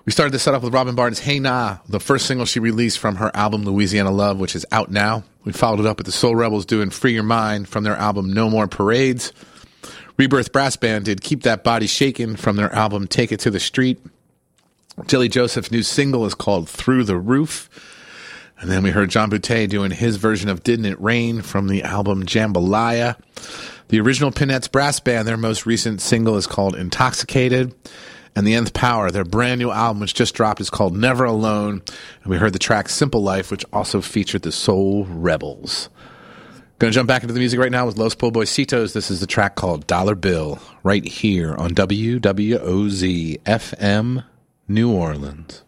We started this set off with Robin Barnes' Hey Nah, the first single she released from her album Louisiana Love, which is out now. We followed it up with the Soul Rebels doing Free Your Mind from their album No More Parades. Rebirth Brass Band did Keep That Body Shakin' from their album Take It to the Street. Jelly Joseph's new single is called Through the Roof. And then we heard John Boutté doing his version of Didn't It Rain from the album Jambalaya. The original Pinettes Brass Band, their most recent single is called Intoxicated. And the Nth Power, their brand new album, which just dropped, is called Never Alone. And we heard the track Simple Life, which also featured the Soul Rebels. Going to jump back into the music right now with Los Polboicitos. This is the track called Dollar Bill, right here on WWOZ FM, New Orleans.